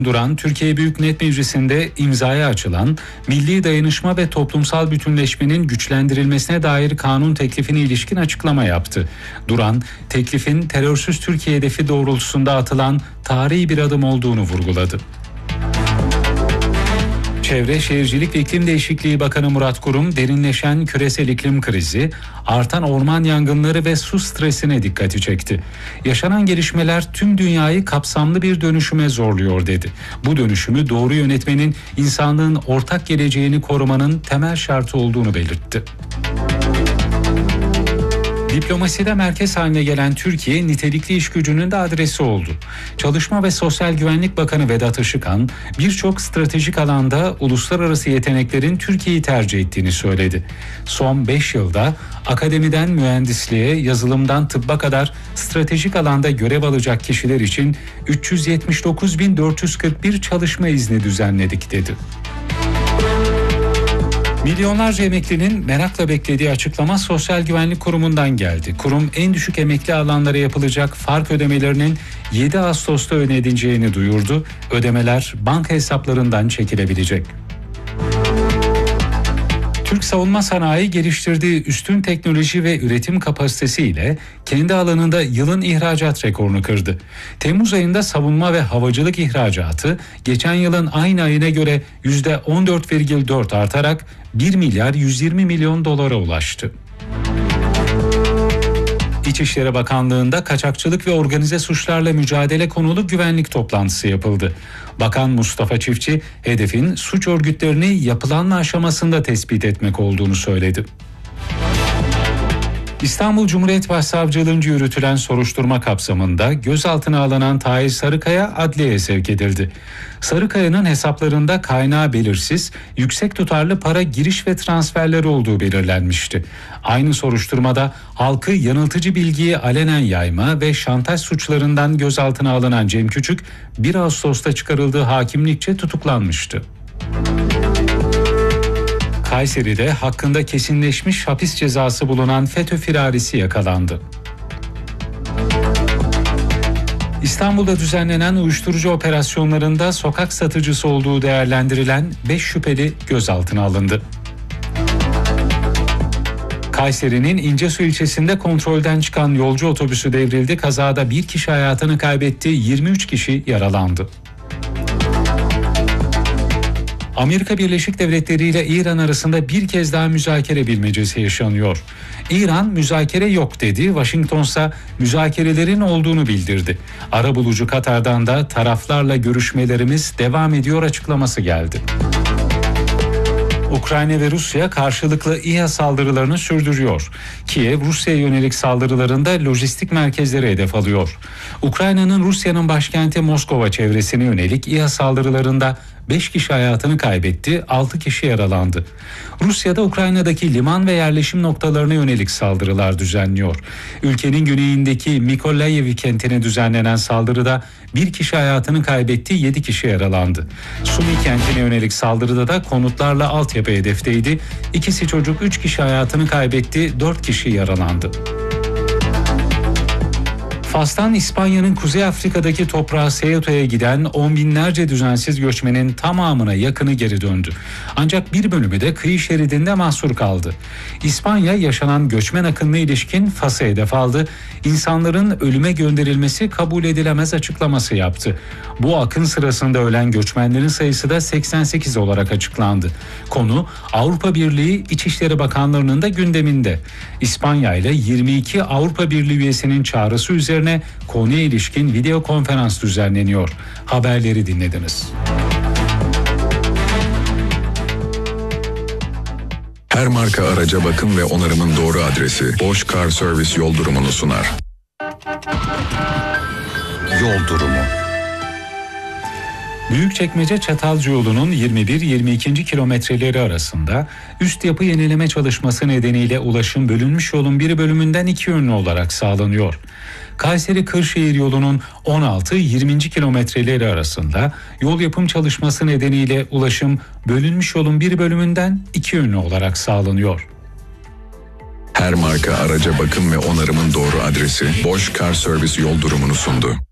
Duran, Türkiye Büyük Millet Meclisi'nde imzaya açılan milli dayanışma ve toplumsal bütünleşmenin güçlendirilmesine dair kanun teklifine ilişkin açıklama yaptı. Duran, teklifin terörsüz Türkiye hedefi doğrultusunda atılan tarihi bir adım olduğunu vurguladı. Çevre, Şehircilik ve İklim Değişikliği Bakanı Murat Kurum, derinleşen küresel iklim krizi, artan orman yangınları ve su stresine dikkati çekti. Yaşanan gelişmeler tüm dünyayı kapsamlı bir dönüşüme zorluyor dedi. Bu dönüşümü doğru yönetmenin insanlığın ortak geleceğini korumanın temel şartı olduğunu belirtti. Diplomaside merkez haline gelen Türkiye, nitelikli iş gücünün de adresi oldu. Çalışma ve Sosyal Güvenlik Bakanı Vedat Işıkhan, birçok stratejik alanda uluslararası yeteneklerin Türkiye'yi tercih ettiğini söyledi. Son 5 yılda akademiden mühendisliğe, yazılımdan tıbba kadar stratejik alanda görev alacak kişiler için 379.441 çalışma izni düzenledik dedi. Milyonlarca emeklinin merakla beklediği açıklama Sosyal Güvenlik Kurumu'ndan geldi. Kurum, en düşük emekli alanlara yapılacak fark ödemelerinin 7 Ağustos'ta ödeneceğini duyurdu. Ödemeler banka hesaplarından çekilebilecek. Türk savunma sanayi geliştirdiği üstün teknoloji ve üretim kapasitesiyle kendi alanında yılın ihracat rekorunu kırdı. Temmuz ayında savunma ve havacılık ihracatı geçen yılın aynı ayına göre %14,4 artarak 1 milyar 120 milyon dolara ulaştı. İçişleri Bakanlığı'nda kaçakçılık ve organize suçlarla mücadele konulu güvenlik toplantısı yapıldı. Bakan Mustafa Çiftçi, hedefin suç örgütlerini yapılanma aşamasında tespit etmek olduğunu söyledi. İstanbul Cumhuriyet Başsavcılığınca yürütülen soruşturma kapsamında gözaltına alınan Tahir Sarıkaya adliyeye sevk edildi. Sarıkaya'nın hesaplarında kaynağı belirsiz, yüksek tutarlı para giriş ve transferleri olduğu belirlenmişti. Aynı soruşturmada halkı yanıltıcı bilgiyi alenen yayma ve şantaj suçlarından gözaltına alınan Cem Küçük 1 Ağustos'ta çıkarıldığı hakimlikçe tutuklanmıştı. Kayseri'de hakkında kesinleşmiş hapis cezası bulunan FETÖ firarisi yakalandı. İstanbul'da düzenlenen uyuşturucu operasyonlarında sokak satıcısı olduğu değerlendirilen 5 şüpheli gözaltına alındı. Kayseri'nin İncesu ilçesinde kontrolden çıkan yolcu otobüsü devrildi. Kazada bir kişi hayatını kaybetti, 23 kişi yaralandı. Amerika Birleşik Devletleri ile İran arasında bir kez daha müzakere bilmecesi yaşanıyor. İran müzakere yok dedi, Washington ise müzakerelerin olduğunu bildirdi. Arabulucu Katar'dan da taraflarla görüşmelerimiz devam ediyor açıklaması geldi. Ukrayna ve Rusya karşılıklı İHA saldırılarını sürdürüyor. Kiev, Rusya'ya yönelik saldırılarında lojistik merkezleri hedef alıyor. Ukrayna'nın Rusya'nın başkenti Moskova çevresine yönelik İHA saldırılarında 5 kişi hayatını kaybetti, 6 kişi yaralandı. Rusya'da Ukrayna'daki liman ve yerleşim noktalarına yönelik saldırılar düzenliyor. Ülkenin güneyindeki Mykolayiv kentine düzenlenen saldırıda 1 kişi hayatını kaybetti, 7 kişi yaralandı. Sumi kentine yönelik saldırıda da konutlarla altyapı hedefteydi. 2 çocuk, 3 kişi hayatını kaybetti, 4 kişi yaralandı. Fas'tan İspanya'nın Kuzey Afrika'daki toprağı Ceuta'ya giden on binlerce düzensiz göçmenin tamamına yakını geri döndü. Ancak bir bölümü de kıyı şeridinde mahsur kaldı. İspanya yaşanan göçmen akınına ilişkin Fas'ı hedef aldı. İnsanların ölüme gönderilmesi kabul edilemez açıklaması yaptı. Bu akın sırasında ölen göçmenlerin sayısı da 88 olarak açıklandı. Konu Avrupa Birliği İçişleri Bakanlarının da gündeminde. İspanya ile 22 Avrupa Birliği üyesinin çağrısı üzerine konuya ilişkin video konferans düzenleniyor. Haberleri dinlediniz. Her marka araca bakım ve onarımın doğru adresi Bosch Car Service yol durumunu sunar. Yol durumu. Büyükçekmece Çatalca yolunun 21-22. kilometreleri arasında üst yapı yenileme çalışması nedeniyle ulaşım bölünmüş yolun bir bölümünden 2 yönlü olarak sağlanıyor. Kayseri-Kırşehir yolunun 16-20. kilometreleri arasında yol yapım çalışması nedeniyle ulaşım bölünmüş yolun bir bölümünden 2 yönlü olarak sağlanıyor. Her marka araca bakım ve onarımın doğru adresi Bosch Car Service yol durumunu sundu.